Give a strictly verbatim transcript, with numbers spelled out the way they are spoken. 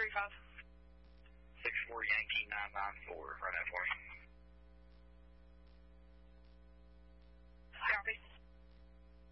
three five. six four Yankee nine nine four. Run that for me.